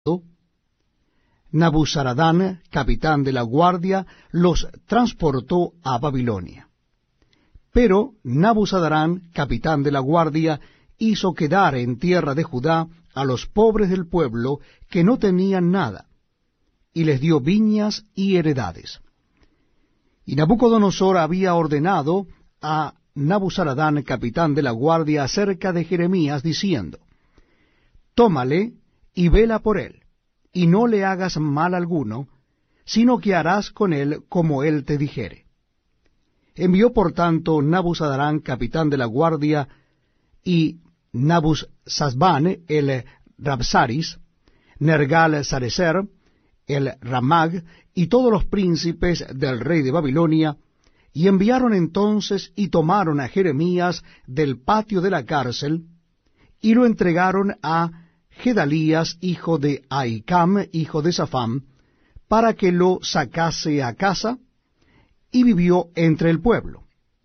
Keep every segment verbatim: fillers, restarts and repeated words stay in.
Nabuzaradán, capitán de la guardia, los transportó a Babilonia. Pero Nabuzaradán, capitán de la guardia, hizo quedar en tierra de Judá a los pobres del pueblo que no tenían nada, y les dio viñas y heredades. Y Nabucodonosor había ordenado a Nabuzaradán, capitán de la guardia, acerca de Jeremías, diciendo: Tómale y vela por él, y no le hagas mal alguno, sino que harás con él como él te dijere. Envió por tanto Nabuzaradán, capitán de la guardia, y Nabuzazbán el Rabsaris, Nergal-Sarecer, el Ramag, y todos los príncipes del rey de Babilonia, y enviaron entonces y tomaron a Jeremías del patio de la cárcel, y lo entregaron a Gedalías, hijo de Ahicam, hijo de Safán, para que lo sacase a casa, y vivió entre el pueblo.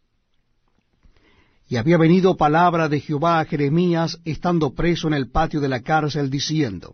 Y había venido palabra de Jehová a Jeremías, estando preso en el patio de la cárcel, diciendo: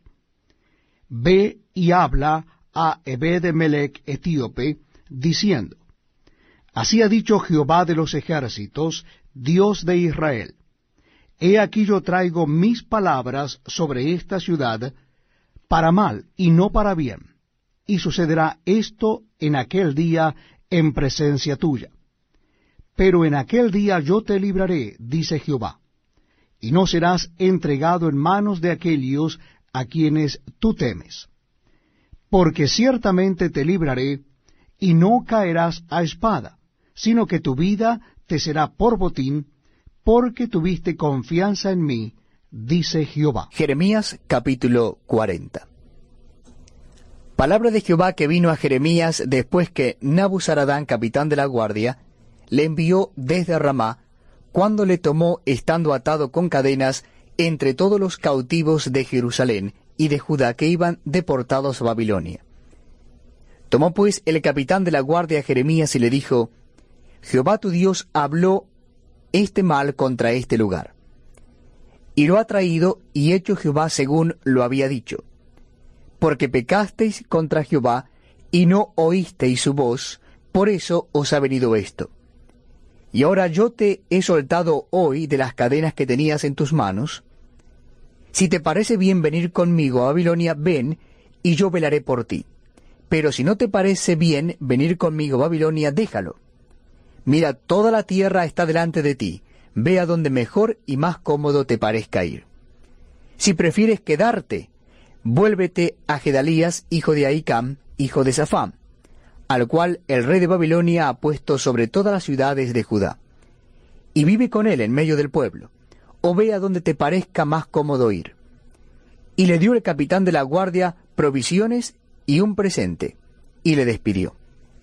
Ve y habla a Ebed-Melech etíope, diciendo: Así ha dicho Jehová de los ejércitos, Dios de Israel: He aquí yo traigo mis palabras sobre esta ciudad para mal y no para bien, y sucederá esto en aquel día en presencia tuya. Pero en aquel día yo te libraré, dice Jehová, y no serás entregado en manos de aquellos a quienes tú temes. Porque ciertamente te libraré, y no caerás a espada, sino que tu vida te será por botín, porque tuviste confianza en mí, dice Jehová. Jeremías capítulo cuarenta. Palabra de Jehová que vino a Jeremías después que Nabuzaradán, capitán de la guardia, le envió desde Ramá, cuando le tomó estando atado con cadenas entre todos los cautivos de Jerusalén y de Judá que iban deportados a Babilonia. Tomó pues el capitán de la guardia a Jeremías y le dijo: Jehová tu Dios habló este mal contra este lugar. Y lo ha traído y hecho Jehová según lo había dicho. Porque pecasteis contra Jehová y no oísteis su voz, por eso os ha venido esto. Y ahora yo te he soltado hoy de las cadenas que tenías en tus manos. Si te parece bien venir conmigo a Babilonia, ven, y yo velaré por ti. Pero si no te parece bien venir conmigo a Babilonia, déjalo. Mira, toda la tierra está delante de ti. Ve a donde mejor y más cómodo te parezca ir. Si prefieres quedarte, vuélvete a Gedalías, hijo de Ahicam, hijo de Safán, al cual el rey de Babilonia ha puesto sobre todas las ciudades de Judá. Y vive con él en medio del pueblo, o ve a donde te parezca más cómodo ir. Y le dio el capitán de la guardia provisiones y un presente, y le despidió.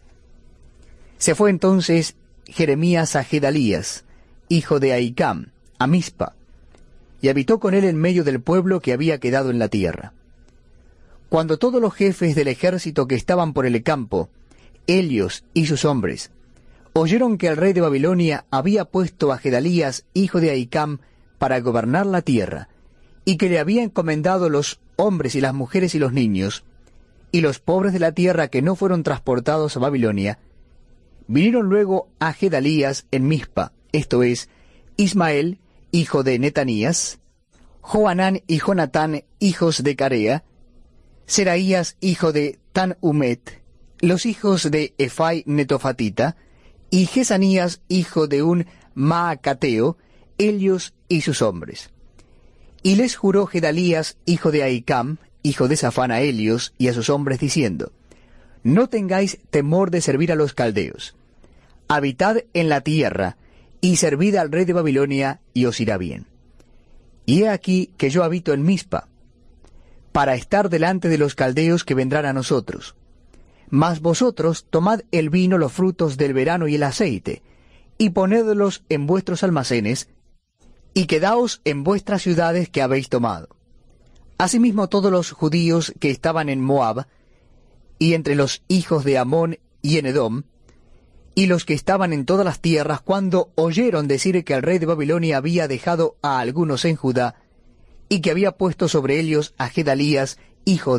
Se fue entonces Jeremías a Gedalías, hijo de Ahicam, a Mizpa, y habitó con él en medio del pueblo que había quedado en la tierra. Cuando todos los jefes del ejército que estaban por el campo, Helios y sus hombres, oyeron que el rey de Babilonia había puesto a Gedalías, hijo de Ahicam, para gobernar la tierra, y que le había encomendado los hombres y las mujeres y los niños, y los pobres de la tierra que no fueron transportados a Babilonia, vinieron luego a Gedalías en Mizpa, esto es, Ismael, hijo de Netanías, Johanán y Jonatán, hijos de Carea, Seraías, hijo de Tanhumet, los hijos de Efai netofatita, y Jesanías, hijo de un Maacateo, Helios y sus hombres. Y les juró Gedalías, hijo de Ahicam, hijo de Safán, a Helios y a sus hombres, diciendo: No tengáis temor de servir a los caldeos. Habitad en la tierra, y servid al rey de Babilonia, y os irá bien. Y he aquí que yo habito en Mizpa, para estar delante de los caldeos que vendrán a nosotros. Mas vosotros tomad el vino, los frutos del verano y el aceite, y ponedlos en vuestros almacenes, y quedaos en vuestras ciudades que habéis tomado. Asimismo todos los judíos que estaban en Moab, y entre los hijos de Amón y en Edom, y los que estaban en todas las tierras, cuando oyeron decir que el rey de Babilonia había dejado a algunos en Judá, y que había puesto sobre ellos a Gedalías, hijo